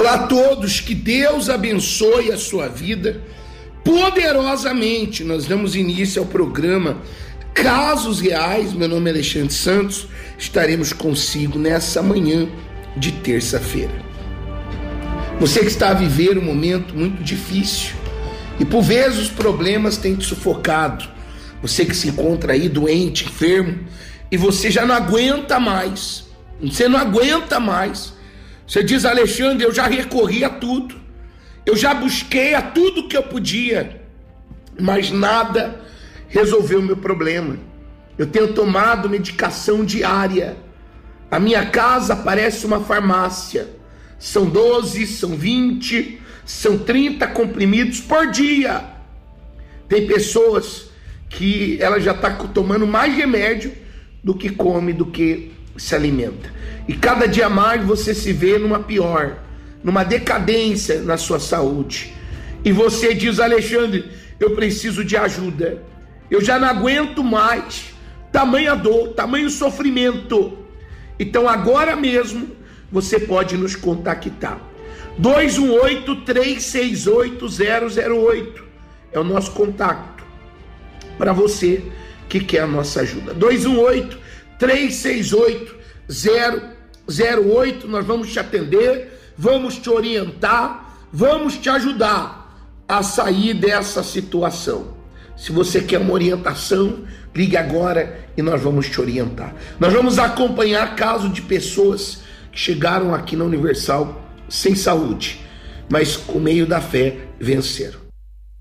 Olá a todos, que Deus abençoe a sua vida poderosamente. Nós damos início ao programa Casos Reais. Meu nome é Alexandre Santos, estaremos consigo nessa manhã de terça-feira. Você que está a viver um momento muito difícil e por vezes os problemas têm te sufocado. Você que se encontra aí doente, enfermo, e você já não aguenta mais. Você não aguenta mais. Você diz: Alexandre, eu já recorri a tudo. Eu já busquei a tudo que eu podia, mas nada resolveu o meu problema. Eu tenho tomado medicação diária. A minha casa parece uma farmácia. São 12, são 20, são 30 comprimidos por dia. Tem pessoas que ela já está tomando mais remédio do que come, do que se alimenta. E cada dia mais você se vê numa pior, numa decadência na sua saúde. E você diz: Alexandre, eu preciso de ajuda. Eu já não aguento mais tamanha dor, tamanho sofrimento. Então agora mesmo você pode nos contactar. 218-368-008 é o nosso contato para você que quer a nossa ajuda. 218-368-008. Nós vamos te atender, vamos te orientar, vamos te ajudar a sair dessa situação. Se você quer uma orientação, ligue agora e nós vamos te orientar. Nós vamos acompanhar casos de pessoas que chegaram aqui na Universal sem saúde, mas com meio da fé venceram.